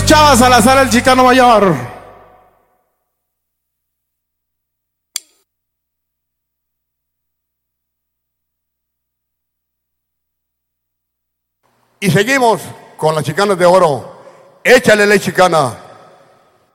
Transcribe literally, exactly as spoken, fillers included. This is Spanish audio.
Chava Salazar, el Chicano Mayor. Y seguimos con las chicanas de oro. Échale la chicana.